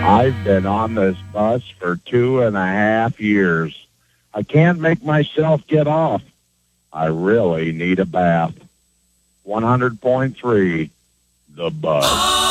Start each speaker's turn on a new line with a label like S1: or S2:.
S1: I've been on this bus for 2.5 years. I can't make myself get off. I really need a bath. 100.3, The Buzz.